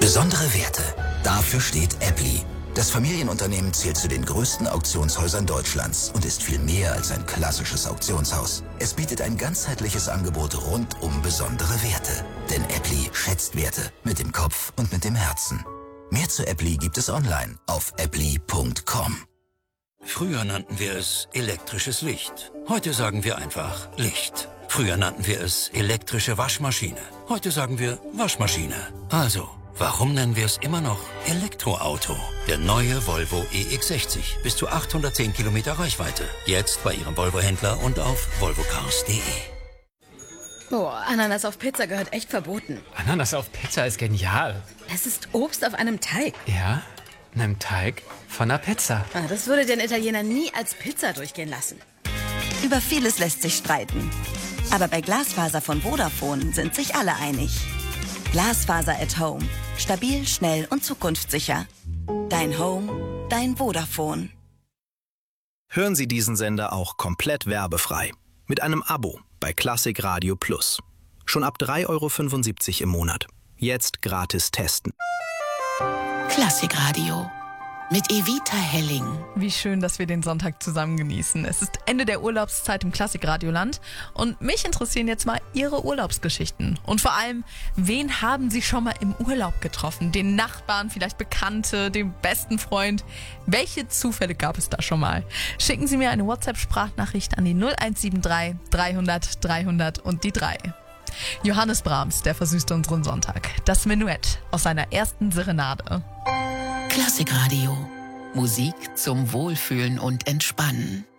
Besondere Werte. Dafür steht Appli. Das Familienunternehmen zählt zu den größten Auktionshäusern Deutschlands und ist viel mehr als ein klassisches Auktionshaus. Es bietet ein ganzheitliches Angebot rund um besondere Werte. Denn Appli schätzt Werte mit dem Kopf und mit dem Herzen. Mehr zu Appli gibt es online auf appli.com. Früher nannten wir es elektrisches Licht. Heute sagen wir einfach Licht. Früher nannten wir es elektrische Waschmaschine. Heute sagen wir Waschmaschine. Also, warum nennen wir es immer noch Elektroauto? Der neue Volvo EX60. Bis zu 810 Kilometer Reichweite. Jetzt bei Ihrem Volvo-Händler und auf volvocars.de. Boah, Ananas auf Pizza gehört echt verboten. Ananas auf Pizza ist genial. Es ist Obst auf einem Teig. Ja, einem Teig von einer Pizza. Das würde den Italiener nie als Pizza durchgehen lassen. Über vieles lässt sich streiten. Aber bei Glasfaser von Vodafone sind sich alle einig. Glasfaser at Home. Stabil, schnell und zukunftssicher. Dein Home, dein Vodafone. Hören Sie diesen Sender auch komplett werbefrei. Mit einem Abo bei Klassik Radio Plus. Schon ab 3,75 € im Monat. Jetzt gratis testen. Klassik Radio mit Evita Helling. Wie schön, dass wir den Sonntag zusammen genießen. Es ist Ende der Urlaubszeit im Klassikradioland und mich interessieren jetzt mal Ihre Urlaubsgeschichten. Und vor allem, wen haben Sie schon mal im Urlaub getroffen? Den Nachbarn, vielleicht Bekannte, den besten Freund? Welche Zufälle gab es da schon mal? Schicken Sie mir eine WhatsApp-Sprachnachricht an die 0173 300 300 und die 3. Johannes Brahms, der versüßte unseren Sonntag. Das Menuett aus seiner ersten Serenade. Klassik Radio. Musik zum Wohlfühlen und Entspannen.